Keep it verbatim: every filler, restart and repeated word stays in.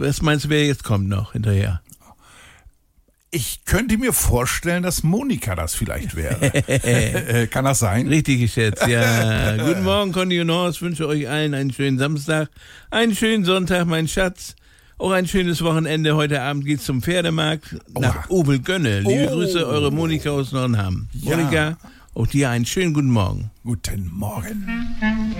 Was meinst du, wer jetzt kommt noch hinterher? Ich könnte mir vorstellen, dass Monika das vielleicht wäre. Kann das sein? Richtig geschätzt, ja. Guten Morgen, Conny und Horst. Ich wünsche euch allen einen schönen Samstag, einen schönen Sonntag, mein Schatz. Auch ein schönes Wochenende. Heute Abend geht's zum Pferdemarkt nach Obel-Gönne. Liebe oh. Grüße, eure Monika aus Nordenham. Ja. Monika, auch dir einen schönen guten Morgen. Guten Morgen.